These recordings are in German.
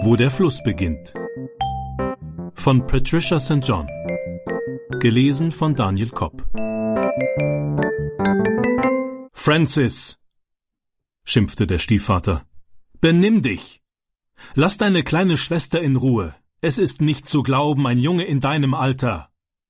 Wo der Fluss beginnt. Von Patricia St. John. Gelesen von Daniel Kopp. »Francis«, schimpfte der Stiefvater, »benimm dich! Lass deine kleine Schwester in Ruhe. Es ist nicht zu glauben, ein Junge in deinem Alter.«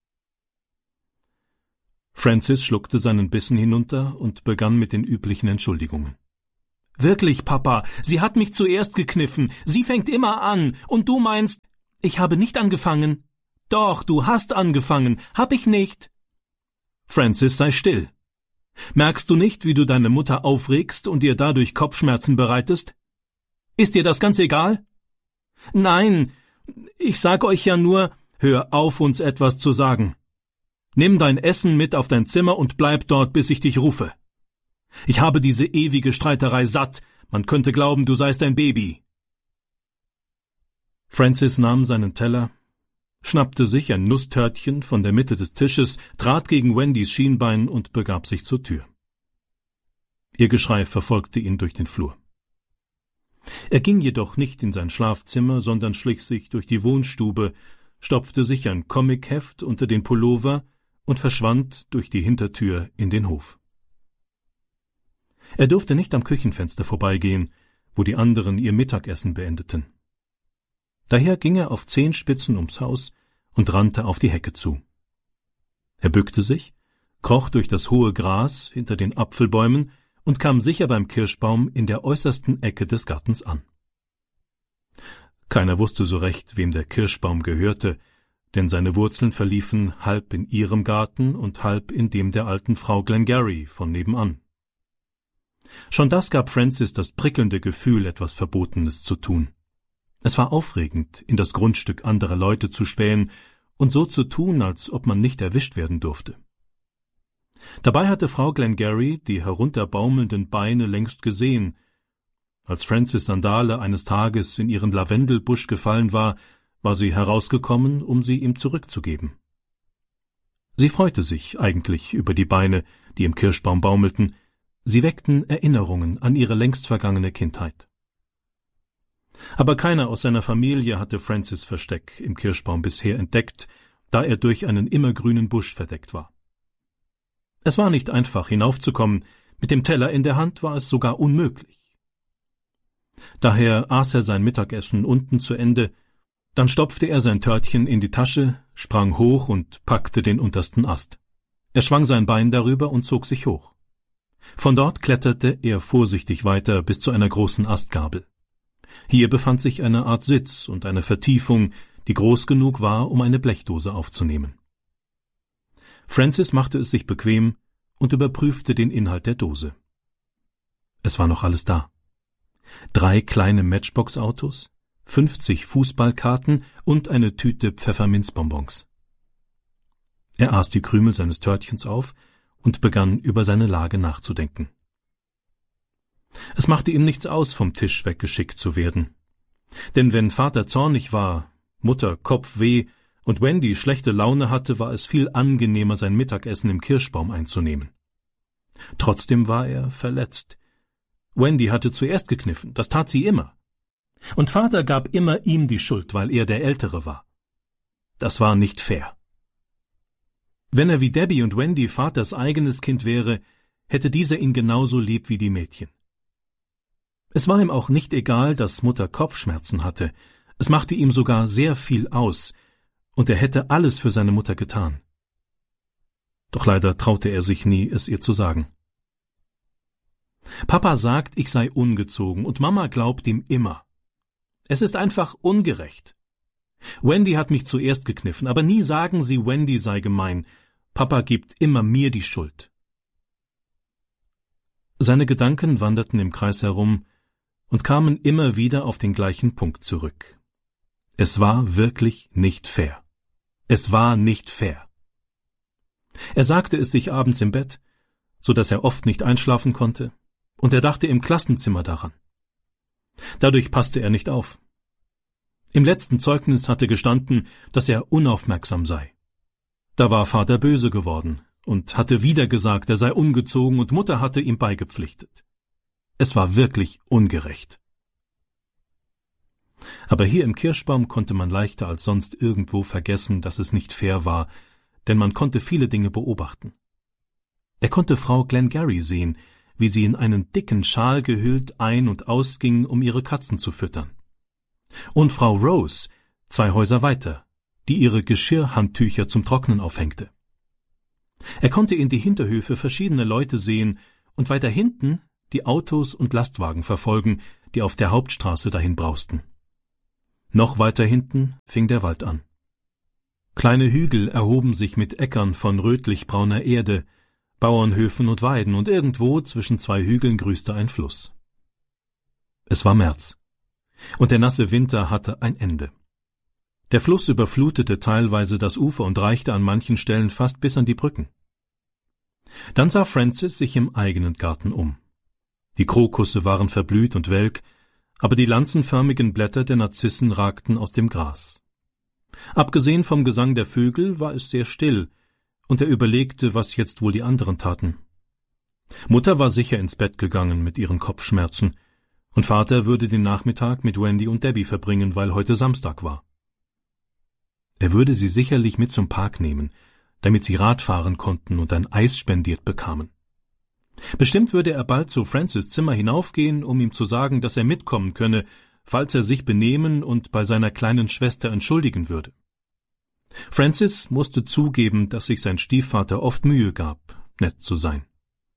Francis schluckte seinen Bissen hinunter und begann mit den üblichen Entschuldigungen. »Wirklich, Papa, sie hat mich zuerst gekniffen. Sie fängt immer an. Und du meinst, ich habe nicht angefangen?« »Doch, du hast angefangen. Hab ich nicht?« »Francis, sei still. Merkst du nicht, wie du deine Mutter aufregst und ihr dadurch Kopfschmerzen bereitest? Ist dir das ganz egal?« »Nein, ich sag euch ja nur, hör auf, uns etwas zu sagen. Nimm dein Essen mit auf dein Zimmer und bleib dort, bis ich dich rufe. Ich habe diese ewige Streiterei satt. Man könnte glauben, du seist ein Baby.« Francis nahm seinen Teller, schnappte sich ein Nusstörtchen von der Mitte des Tisches, trat gegen Wendys Schienbein und begab sich zur Tür. Ihr Geschrei verfolgte ihn durch den Flur. Er ging jedoch nicht in sein Schlafzimmer, sondern schlich sich durch die Wohnstube, stopfte sich ein Comicheft unter den Pullover und verschwand durch die Hintertür in den Hof. Er durfte nicht am Küchenfenster vorbeigehen, wo die anderen ihr Mittagessen beendeten. Daher ging er auf Zehenspitzen ums Haus und rannte auf die Hecke zu. Er bückte sich, kroch durch das hohe Gras hinter den Apfelbäumen und kam sicher beim Kirschbaum in der äußersten Ecke des Gartens an. Keiner wusste so recht, wem der Kirschbaum gehörte, denn seine Wurzeln verliefen halb in ihrem Garten und halb in dem der alten Frau Glengarry von nebenan. Schon das gab Francis das prickelnde Gefühl, etwas Verbotenes zu tun. Es war aufregend, in das Grundstück anderer Leute zu spähen und so zu tun, als ob man nicht erwischt werden durfte. Dabei hatte Frau Glengarry die herunterbaumelnden Beine längst gesehen. Als Francis' Sandale eines Tages in ihren Lavendelbusch gefallen war, war sie herausgekommen, um sie ihm zurückzugeben. Sie freute sich eigentlich über die Beine, die im Kirschbaum baumelten. Sie weckten Erinnerungen an ihre längst vergangene Kindheit. Aber keiner aus seiner Familie hatte Francis' Versteck im Kirschbaum bisher entdeckt, da er durch einen immergrünen Busch verdeckt war. Es war nicht einfach, hinaufzukommen, mit dem Teller in der Hand war es sogar unmöglich. Daher aß er sein Mittagessen unten zu Ende, dann stopfte er sein Törtchen in die Tasche, sprang hoch und packte den untersten Ast. Er schwang sein Bein darüber und zog sich hoch. Von dort kletterte er vorsichtig weiter bis zu einer großen Astgabel. Hier befand sich eine Art Sitz und eine Vertiefung, die groß genug war, um eine Blechdose aufzunehmen. Francis machte es sich bequem und überprüfte den Inhalt der Dose. Es war noch alles da. 3 kleine Matchbox-Autos, 50 Fußballkarten und eine Tüte Pfefferminzbonbons. Er aß die Krümel seines Törtchens auf und begann über seine Lage nachzudenken. Es machte ihm nichts aus, vom Tisch weggeschickt zu werden. Denn wenn Vater zornig war, Mutter Kopfweh und Wendy schlechte Laune hatte, war es viel angenehmer, sein Mittagessen im Kirschbaum einzunehmen. Trotzdem war er verletzt. Wendy hatte zuerst gekniffen, das tat sie immer. Und Vater gab immer ihm die Schuld, weil er der Ältere war. Das war nicht fair. Wenn er wie Debbie und Wendy Vaters eigenes Kind wäre, hätte dieser ihn genauso lieb wie die Mädchen. Es war ihm auch nicht egal, dass Mutter Kopfschmerzen hatte. Es machte ihm sogar sehr viel aus, und er hätte alles für seine Mutter getan. Doch leider traute er sich nie, es ihr zu sagen. Papa sagt, ich sei ungezogen, und Mama glaubt ihm immer. Es ist einfach ungerecht. Wendy hat mich zuerst gekniffen, aber nie sagen sie, Wendy sei gemein. Papa gibt immer mir die Schuld. Seine Gedanken wanderten im Kreis herum und kamen immer wieder auf den gleichen Punkt zurück. Es war wirklich nicht fair. Es war nicht fair. Er sagte es sich abends im Bett, so dass er oft nicht einschlafen konnte, und er dachte im Klassenzimmer daran. Dadurch passte er nicht auf. Im letzten Zeugnis hatte gestanden, dass er unaufmerksam sei. Da war Vater böse geworden und hatte wieder gesagt, er sei ungezogen, und Mutter hatte ihm beigepflichtet. Es war wirklich ungerecht. Aber hier im Kirschbaum konnte man leichter als sonst irgendwo vergessen, dass es nicht fair war, denn man konnte viele Dinge beobachten. Er konnte Frau Glengarry sehen, wie sie in einen dicken Schal gehüllt ein- und ausging, um ihre Katzen zu füttern. Und Frau Rose, 2 Häuser weiter, die ihre Geschirrhandtücher zum Trocknen aufhängte. Er konnte in die Hinterhöfe verschiedene Leute sehen und weiter hinten die Autos und Lastwagen verfolgen, die auf der Hauptstraße dahin brausten. Noch weiter hinten fing der Wald an. Kleine Hügel erhoben sich mit Äckern von rötlich-brauner Erde, Bauernhöfen und Weiden, und irgendwo zwischen 2 Hügeln grüßte ein Fluss. Es war März, und der nasse Winter hatte ein Ende. Der Fluss überflutete teilweise das Ufer und reichte an manchen Stellen fast bis an die Brücken. Dann sah Francis sich im eigenen Garten um. Die Krokusse waren verblüht und welk, aber die lanzenförmigen Blätter der Narzissen ragten aus dem Gras. Abgesehen vom Gesang der Vögel war es sehr still, und er überlegte, was jetzt wohl die anderen taten. Mutter war sicher ins Bett gegangen mit ihren Kopfschmerzen, und Vater würde den Nachmittag mit Wendy und Debbie verbringen, weil heute Samstag war. Er würde sie sicherlich mit zum Park nehmen, damit sie Rad fahren konnten und ein Eis spendiert bekamen. Bestimmt würde er bald zu Francis' Zimmer hinaufgehen, um ihm zu sagen, dass er mitkommen könne, falls er sich benehmen und bei seiner kleinen Schwester entschuldigen würde. Francis musste zugeben, dass sich sein Stiefvater oft Mühe gab, nett zu sein.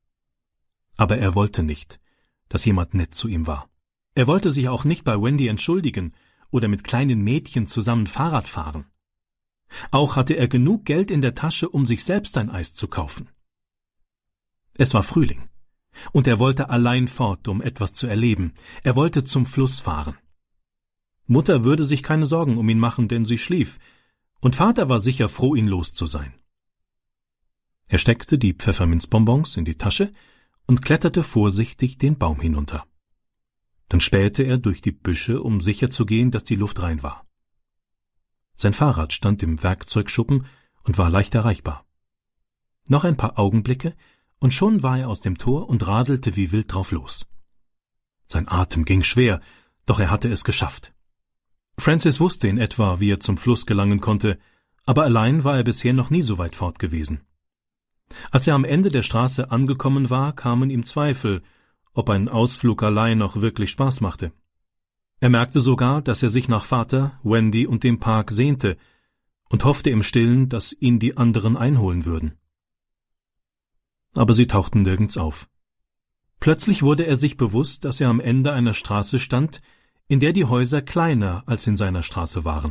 Aber er wollte nicht, dass jemand nett zu ihm war. Er wollte sich auch nicht bei Wendy entschuldigen oder mit kleinen Mädchen zusammen Fahrrad fahren. Auch hatte er genug Geld in der Tasche, um sich selbst ein Eis zu kaufen. Es war Frühling, und er wollte allein fort, um etwas zu erleben. Er wollte zum Fluss fahren. Mutter würde sich keine Sorgen um ihn machen, denn sie schlief, und Vater war sicher froh, ihn los zu sein. Er steckte die Pfefferminzbonbons in die Tasche und kletterte vorsichtig den Baum hinunter. Dann spähte er durch die Büsche, um sicherzugehen, dass die Luft rein war. Sein Fahrrad stand im Werkzeugschuppen und war leicht erreichbar. Noch ein paar Augenblicke, und schon war er aus dem Tor und radelte wie wild drauf los. Sein Atem ging schwer, doch er hatte es geschafft. Francis wusste in etwa, wie er zum Fluss gelangen konnte, aber allein war er bisher noch nie so weit fort gewesen. Als er am Ende der Straße angekommen war, kamen ihm Zweifel, ob ein Ausflug allein noch wirklich Spaß machte. Er merkte sogar, dass er sich nach Vater, Wendy und dem Park sehnte und hoffte im Stillen, dass ihn die anderen einholen würden. Aber sie tauchten nirgends auf. Plötzlich wurde er sich bewusst, dass er am Ende einer Straße stand, in der die Häuser kleiner als in seiner Straße waren.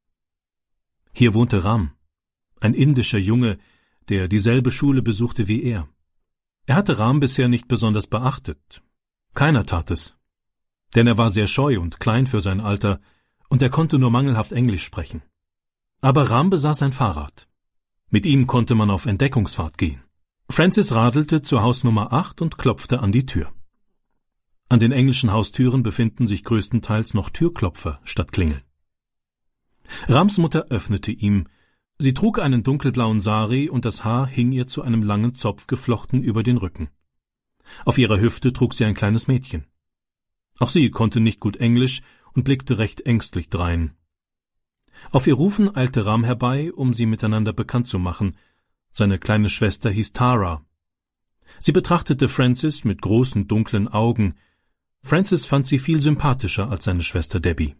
Hier wohnte Ram, ein indischer Junge, der dieselbe Schule besuchte wie er. Er hatte Ram bisher nicht besonders beachtet. Keiner tat es. Denn er war sehr scheu und klein für sein Alter, und er konnte nur mangelhaft Englisch sprechen. Aber Ram besaß ein Fahrrad. Mit ihm konnte man auf Entdeckungsfahrt gehen. Francis radelte zur Hausnummer 8 und klopfte an die Tür. An den englischen Haustüren befinden sich größtenteils noch Türklopfer statt Klingeln. Rams Mutter öffnete ihm. Sie trug einen dunkelblauen Sari und das Haar hing ihr zu einem langen Zopf geflochten über den Rücken. Auf ihrer Hüfte trug sie ein kleines Mädchen. Auch sie konnte nicht gut Englisch und blickte recht ängstlich drein. Auf ihr Rufen eilte Ram herbei, um sie miteinander bekannt zu machen. Seine kleine Schwester hieß Tara. Sie betrachtete Francis mit großen, dunklen Augen. Francis fand sie viel sympathischer als seine Schwester Debbie.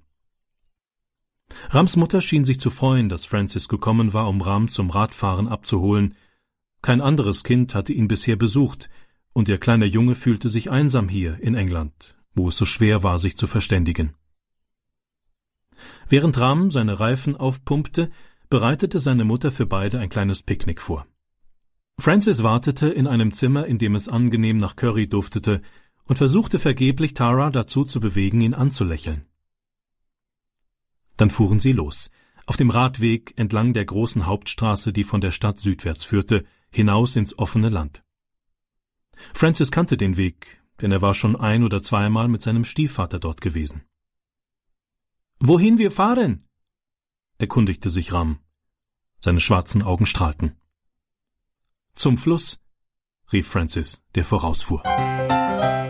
Rams Mutter schien sich zu freuen, dass Francis gekommen war, um Ram zum Radfahren abzuholen. Kein anderes Kind hatte ihn bisher besucht, und ihr kleiner Junge fühlte sich einsam hier in England, wo es so schwer war, sich zu verständigen. Während Ram seine Reifen aufpumpte, bereitete seine Mutter für beide ein kleines Picknick vor. Francis wartete in einem Zimmer, in dem es angenehm nach Curry duftete, und versuchte vergeblich, Tara dazu zu bewegen, ihn anzulächeln. Dann fuhren sie los, auf dem Radweg entlang der großen Hauptstraße, die von der Stadt südwärts führte, hinaus ins offene Land. Francis kannte den Weg, denn er war schon 1- oder 2-mal mit seinem Stiefvater dort gewesen. »Wohin wir fahren?« erkundigte sich Ram. Seine schwarzen Augen strahlten. »Zum Fluss«, rief Francis, der vorausfuhr.